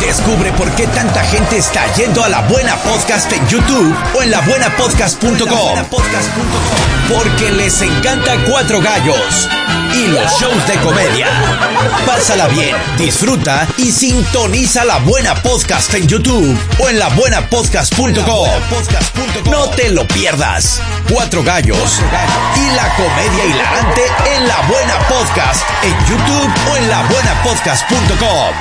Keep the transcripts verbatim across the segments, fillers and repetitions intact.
Descubre por qué tanta gente está yendo a La Buena Podcast en YouTube o en la buena podcast punto com. Porque les encanta Cuatro Gallos y los shows de comedia. Pásala bien, disfruta y sintoniza La Buena Podcast en YouTube o en la buena podcast punto com. No te lo pierdas. Cuatro Gallos y la comedia hilarante en La Buena Podcast en YouTube o en la buena podcast punto com.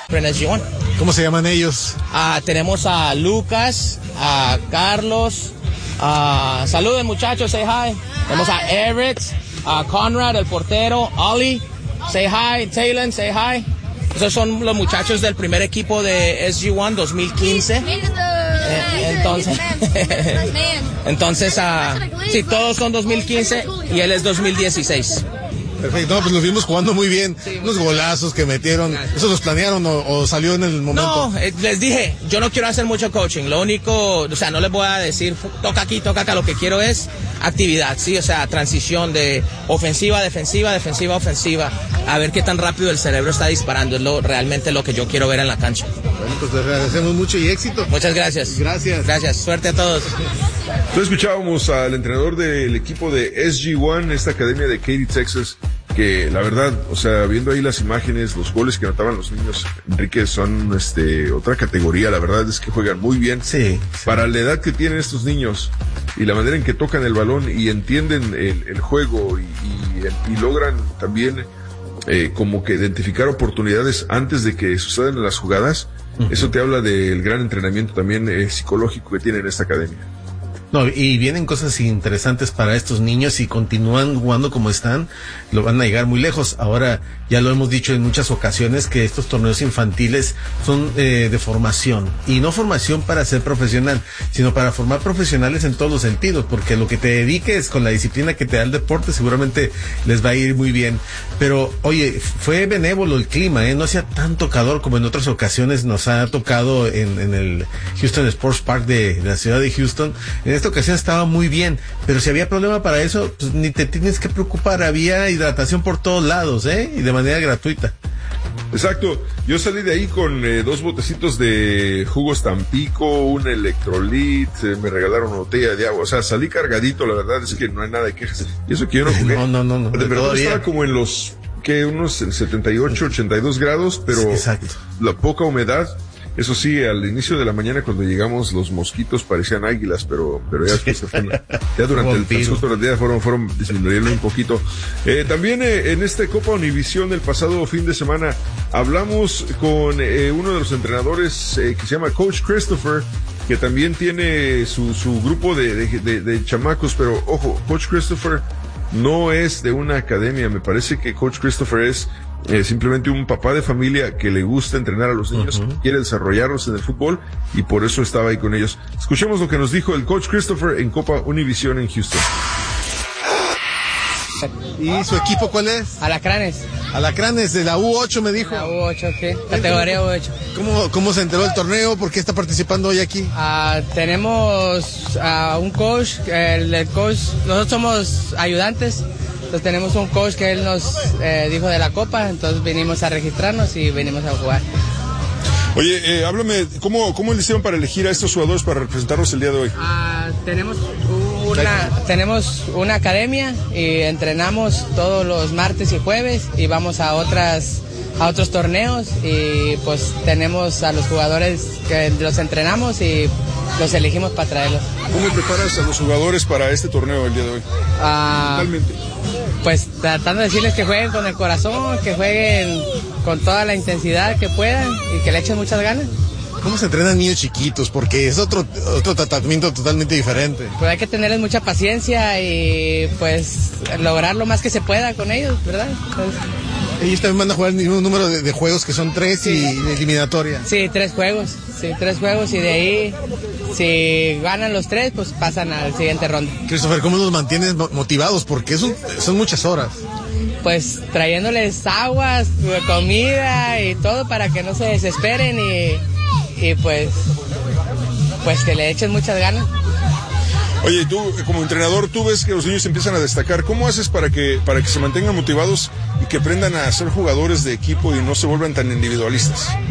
¿Cómo se llaman ellos? Uh, tenemos a Lucas, a Carlos. Uh, saluden, muchachos, say hi. Tenemos a Eric, a Conrad, el portero, Ollie, say hi. Taylor, say hi. Esos son los muchachos del primer equipo de S G uno dos mil quince. Eh, entonces, entonces, uh, sí, todos son dos mil quince y él es dos mil dieciséis. Perfecto, no, pues los vimos jugando muy bien, sí, unos golazos que metieron. Gracias. ¿Eso los planearon o, o salió en el momento? No, eh, les dije, yo no quiero hacer mucho coaching, lo único, o sea, no les voy a decir, toca aquí, toca acá, lo que quiero es actividad, sí, o sea, transición de ofensiva, defensiva, defensiva, ofensiva, a ver qué tan rápido el cerebro está disparando, es lo, realmente lo que yo quiero ver en la cancha. Bueno, pues les agradecemos mucho y éxito. Muchas gracias. Gracias. Gracias, suerte a todos. Entonces escuchábamos al entrenador del equipo de S G uno, esta academia de Katy, Texas, que la verdad, o sea, viendo ahí las imágenes, los goles que anotaban los niños, Enrique, son este otra categoría, la verdad es que juegan muy bien. Sí, sí. Para la edad que tienen estos niños y la manera en que tocan el balón y entienden el, el juego y, y, y logran también eh, como que identificar oportunidades antes de que sucedan las jugadas, uh-huh. Eso te habla del gran entrenamiento también eh, psicológico que tienen en esta academia. No, y vienen cosas interesantes para estos niños y continúan jugando como están, lo van a llegar muy lejos. Ahora, ya lo hemos dicho en muchas ocasiones que estos torneos infantiles son eh, de formación, y no formación para ser profesional, sino para formar profesionales en todos los sentidos, porque lo que te dediques con la disciplina que te da el deporte seguramente les va a ir muy bien. Pero, oye, fue benévolo el clima, ¿eh? No hacía tanto calor como en otras ocasiones nos ha tocado en, en el Houston Sports Park de, de la ciudad de Houston. En esta ocasión estaba muy bien, pero si había problema para eso, pues ni te tienes que preocupar, había hidratación por todos lados, ¿eh? Y de manera gratuita. Exacto, yo salí de ahí con eh, dos botecitos de jugos Tampico, un electrolit, eh, me regalaron una botella de agua, o sea, salí cargadito, la verdad es que no hay nada de quejas. Y eso que yo no jugué. No, no, no, no. De verdad estaba como en los, que unos setenta y ocho, ochenta y dos grados, pero exacto. La poca humedad. Eso sí, al inicio de la mañana cuando llegamos los mosquitos parecían águilas, pero pero ya después se fueron, ya durante el transcurso del día fueron fueron disminuyendo un poquito. Eh, también eh, en este Copa Univisión del pasado fin de semana hablamos con eh, uno de los entrenadores eh, que se llama Coach Christopher, que también tiene su su grupo de de, de de chamacos, pero ojo, Coach Christopher no es de una academia, me parece que Coach Christopher es Eh, simplemente un papá de familia que le gusta entrenar a los niños, uh-huh. Quiere desarrollarlos en el fútbol y por eso estaba ahí con ellos. Escuchemos lo que nos dijo el Coach Christopher en Copa Univisión en Houston. ¿Y su equipo cuál es? Alacranes. Alacranes de la U ocho me dijo. La U ocho, sí, categoría U ocho. ¿Cómo, cómo se enteró el torneo? ¿Por qué está participando hoy aquí? Uh, tenemos uh, un coach, el, el coach, nosotros somos ayudantes. Entonces tenemos un coach que él nos eh, dijo de la Copa, entonces vinimos a registrarnos y venimos a jugar. Oye, eh, háblame, ¿cómo, ¿cómo le hicieron para elegir a estos jugadores para representarnos el día de hoy? Uh, tenemos, una, tenemos una academia y entrenamos todos los martes y jueves y vamos a otras a otros torneos y pues tenemos a los jugadores que los entrenamos y los elegimos para traerlos. ¿Cómo preparas a los jugadores para este torneo el día de hoy? Uh, Totalmente. Pues tratando de decirles que jueguen con el corazón, que jueguen con toda la intensidad que puedan y que le echen muchas ganas. ¿Cómo se entrenan niños chiquitos? Porque es otro otro tratamiento totalmente diferente. Pues hay que tenerles mucha paciencia y pues lograr lo más que se pueda con ellos, ¿verdad? Pues, ellos también van a jugar el mismo número de, de juegos que son tres, sí. Y eliminatoria. Sí, tres juegos, sí, tres juegos y de ahí, si ganan los tres, pues pasan al siguiente ronda. Christopher, ¿cómo los mantienes motivados? Porque es un, son muchas horas. Pues trayéndoles aguas, comida y todo para que no se desesperen y, y pues, pues que le echen muchas ganas. Oye, tú como entrenador, tú ves que los niños empiezan a destacar. ¿Cómo haces para que para que se mantengan motivados y que aprendan a ser jugadores de equipo y no se vuelvan tan individualistas?